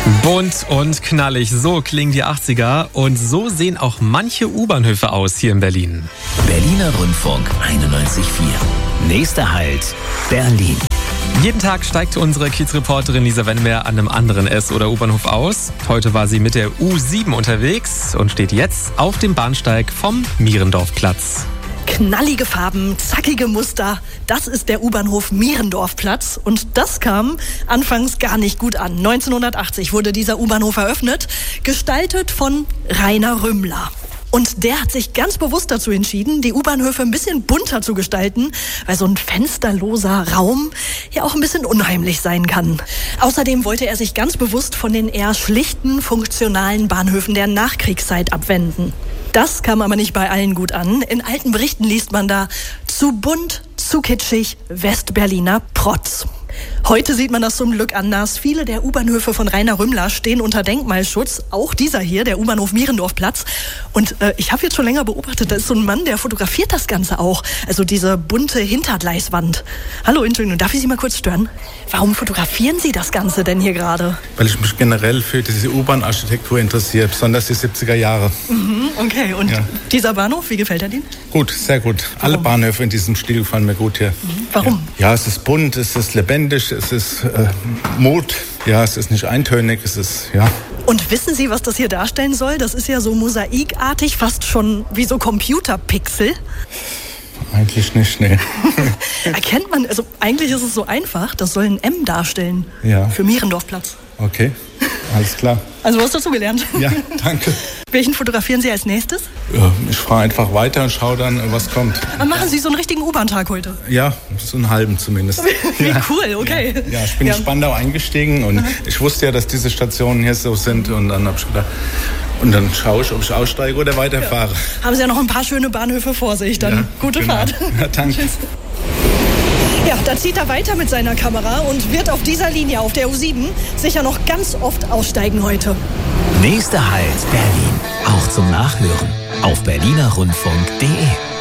Bunt und knallig, so klingen die 80er und so sehen auch manche U-Bahnhöfe aus hier in Berlin. Berliner Rundfunk 91.4. Nächster Halt, Berlin. Jeden Tag steigt unsere Kiezreporterin Lisa Wennemer an einem anderen S- oder U-Bahnhof aus. Heute war sie mit der U7 unterwegs und steht jetzt auf dem Bahnsteig vom Mierendorfplatz. Knallige Farben, zackige Muster, das ist der U-Bahnhof Mierendorfplatz und das kam anfangs gar nicht gut an. 1980 wurde dieser U-Bahnhof eröffnet, gestaltet von Rainer Rümmler. Und der hat sich ganz bewusst dazu entschieden, die U-Bahnhöfe ein bisschen bunter zu gestalten, weil so ein fensterloser Raum ja auch ein bisschen unheimlich sein kann. Außerdem wollte er sich ganz bewusst von den eher schlichten, funktionalen Bahnhöfen der Nachkriegszeit abwenden. Das kam aber nicht bei allen gut an. In alten Berichten liest man da: zu bunt, zu kitschig, Westberliner Protz. Heute sieht man das zum Glück anders. Viele der U-Bahnhöfe von Rainer Rümmler stehen unter Denkmalschutz. Auch dieser hier, der U-Bahnhof Mierendorfplatz. Und ich habe jetzt schon länger beobachtet, da ist so ein Mann, der fotografiert das Ganze auch. Also diese bunte Hintergleiswand. Hallo, Entschuldigung, darf ich Sie mal kurz stören? Warum fotografieren Sie das Ganze denn hier gerade? Weil ich mich generell für diese U-Bahn-Architektur interessiere, besonders die 70er Jahre. Okay, und dieser Bahnhof, wie gefällt er Ihnen? Gut, sehr gut. Warum? Alle Bahnhöfe in diesem Stil gefallen mir gut hier. Warum? Ja, es ist bunt, es ist lebendig, es ist Mut. Ja, es ist nicht eintönig, es ist, ja. Und wissen Sie, was das hier darstellen soll? Das ist ja so mosaikartig, fast schon wie so Computerpixel. Eigentlich nicht, nee. Erkennt man, also eigentlich ist es so einfach, das soll ein M darstellen. Ja. Für Mierendorfplatz. Okay, alles klar. Also was dazu gelernt? Ja, danke. Welchen fotografieren Sie als nächstes? Ja, ich fahre einfach weiter und schaue dann, was kommt. Dann machen Sie so einen richtigen U-Bahn-Tag heute. Ja, so einen halben zumindest. Wie cool, okay. Ja, ich bin in Spandau eingestiegen und ich wusste ja, dass diese Stationen hier so sind und dann habe ich gedacht, und dann schaue ich, ob ich aussteige oder weiterfahre. Haben Sie ja noch ein paar schöne Bahnhöfe vor sich, dann Ja, gute genau. Fahrt. Ja, danke. Tschüss. Ja, da zieht er weiter mit seiner Kamera und wird auf dieser Linie, auf der U7, sicher noch ganz oft aussteigen heute. Nächster Halt, Berlin. Auch zum Nachhören auf berlinerrundfunk.de.